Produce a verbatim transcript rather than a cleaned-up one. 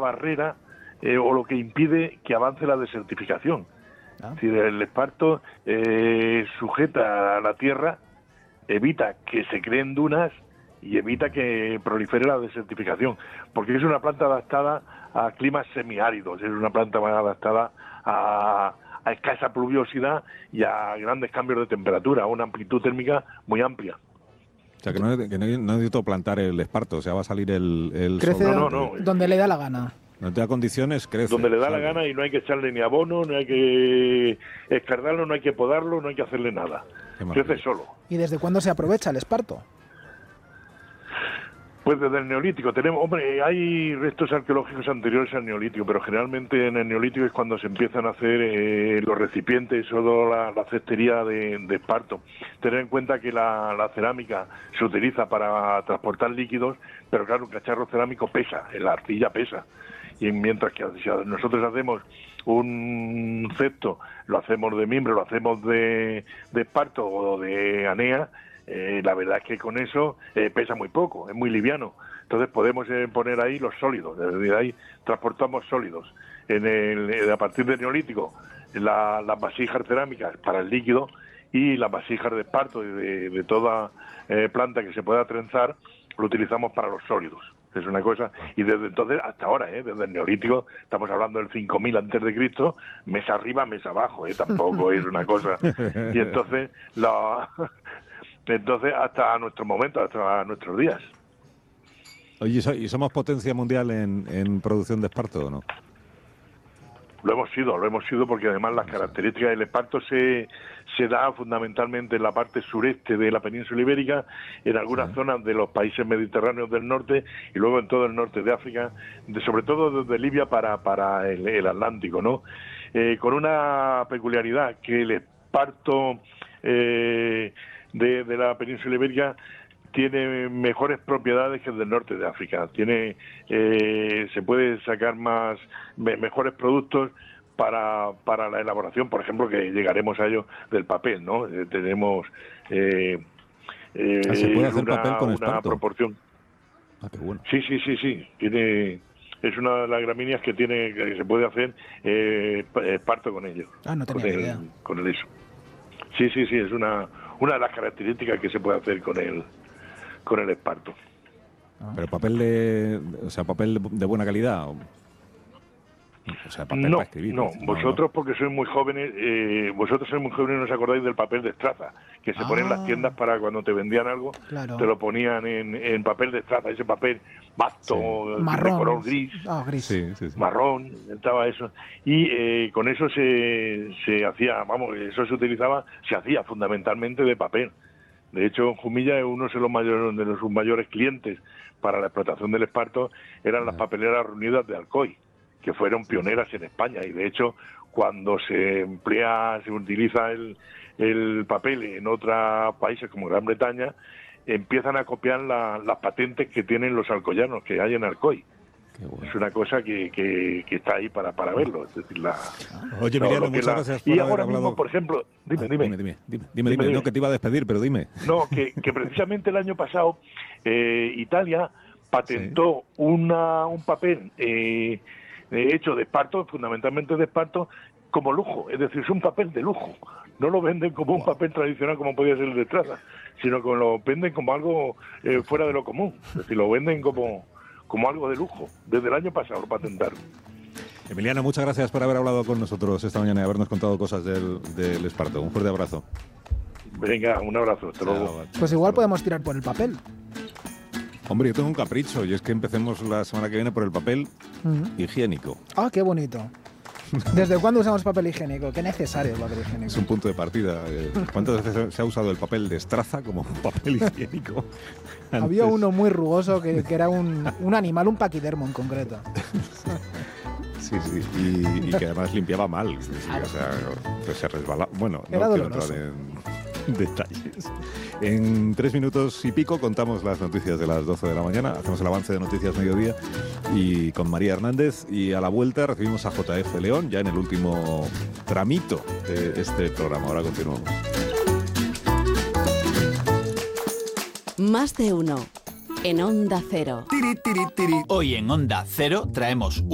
barrera eh, o lo que impide que avance la desertificación. Ah. Es decir, el esparto eh, sujeta a la tierra, evita que se creen dunas y evita que prolifere la desertificación, porque es una planta adaptada a climas semiáridos, es una planta más adaptada a, a escasa pluviosidad y a grandes cambios de temperatura, a una amplitud térmica muy amplia. O sea, que no, que no, no necesito plantar el esparto, o sea, va a salir el, el crece sol. No, no, no. Donde le da la gana. No te da condiciones, crece. Donde le da sale. la gana y no hay que echarle ni abono, no hay que escardarlo, no hay que podarlo, no hay que hacerle nada. Crece solo. ¿Y desde cuándo se aprovecha el esparto? Pues desde el Neolítico. Tenemos, hombre, hay restos arqueológicos anteriores al Neolítico, pero generalmente en el Neolítico es cuando se empiezan a hacer eh, los recipientes o la, la cestería de, de esparto. Tener en cuenta que la, la cerámica se utiliza para transportar líquidos, pero claro, un cacharro cerámico pesa, la arcilla pesa. Y mientras que si nosotros hacemos un cesto, lo hacemos de mimbre, lo hacemos de, de esparto o de anea, Eh, la verdad es que con eso eh, pesa muy poco, es muy liviano. Entonces podemos eh, poner ahí los sólidos, desde ahí transportamos sólidos. En el, a partir del Neolítico, la, las vasijas cerámicas para el líquido y las vasijas de esparto y de, de toda eh, planta que se pueda trenzar, lo utilizamos para los sólidos. Es una cosa, y desde entonces hasta ahora, ¿eh? Desde el Neolítico, estamos hablando del cinco mil antes de Cristo, mesa arriba, mesa abajo, ¿eh? Tampoco es una cosa. Y entonces la... Entonces, hasta nuestro momento, hasta nuestros días. Oye, ¿y somos potencia mundial en, en producción de esparto o no? Lo hemos sido, lo hemos sido porque además las características del esparto se, se da fundamentalmente en la parte sureste de la península ibérica, en algunas sí. zonas de los países mediterráneos del norte y luego en todo el norte de África, de, sobre todo desde Libia para, para el, el Atlántico, ¿no? Eh, con una peculiaridad que el esparto... Eh, De, de la península ibérica tiene mejores propiedades que el del norte de África. Tiene, eh, se puede sacar más me, mejores productos para, para la elaboración, por ejemplo, que llegaremos a ello del papel, ¿no? Eh, tenemos eh, eh, ah, ¿se puede hacer una, papel con una esparto? Proporción. Ah, qué bueno. Sí, sí, sí, sí. Tiene, es una de las gramíneas que tiene que se puede hacer eh, esparto con ello. Ah, no tenía con el, idea. Con el eso. Sí, sí, sí, es una una de las características que se puede hacer con el con el esparto. Pero papel de, o sea, papel de buena calidad. O sea, papel no, para escribir. no, no, vosotros no. porque sois muy jóvenes, eh, vosotros sois muy jóvenes y no os acordáis del papel de estraza, que se ah. pone en las tiendas para cuando te vendían algo, claro. te lo ponían en, en papel de estraza, ese papel basto, sí. marrón, de color gris, oh, gris. Sí, sí, sí. marrón, estaba eso, y eh, con eso se, se hacía, vamos, eso se utilizaba, se hacía fundamentalmente de papel. De hecho, Jumilla es uno de los mayores, de los sus mayores clientes para la explotación del esparto, eran las papeleras reunidas de Alcoy, que fueron pioneras en España, y de hecho cuando se emplea, se utiliza el, el papel en otros países como Gran Bretaña, empiezan a copiar la, las patentes que tienen los alcoyanos que hay en Alcoy. Bueno. Es una cosa que, que, que está ahí para, para verlo. Es decir, la, Oye, Emiliano, muchas la, gracias por y haber ahora hablado. Mismo, por ejemplo, dime, ah, dime. Dime, dime, dime, dime, dime, dime. No, que te iba a despedir, pero dime. No, que, que precisamente el año pasado eh, Italia patentó ¿sí? una, un papel eh, hecho de esparto, fundamentalmente de esparto, como lujo, es decir, es un papel de lujo. No lo venden como un papel tradicional como podía ser el de traza, sino que lo venden como algo eh, fuera de lo común. Es decir, lo venden como, como algo de lujo. Desde el año pasado lo patentaron. Emiliano, muchas gracias por haber hablado con nosotros esta mañana y habernos contado cosas del, del esparto. Un fuerte abrazo. Venga, un abrazo. Hasta luego. Pues igual podemos tirar por el papel. Hombre, yo tengo un capricho y es que empecemos la semana que viene por el papel uh-huh. higiénico. Ah, qué bonito. ¿Desde cuándo usamos papel higiénico? Qué necesario el papel higiénico. Es un punto de partida. ¿Cuántas veces se ha usado el papel de estraza como papel higiénico? Antes. Había uno muy rugoso que, que era un, un animal, un paquidermo en concreto. Sí, sí, y, y que además limpiaba mal. Sí, o sea, pues se resbalaba. Bueno, era no quiero entrar en detalles. En tres minutos y pico contamos las noticias de las doce de la mañana, hacemos el avance de Noticias Mediodía y con María Hernández, y a la vuelta recibimos a J F León ya en el último tramito de este programa. Ahora continuamos. Más de uno en Onda Cero. Hoy en Onda Cero traemos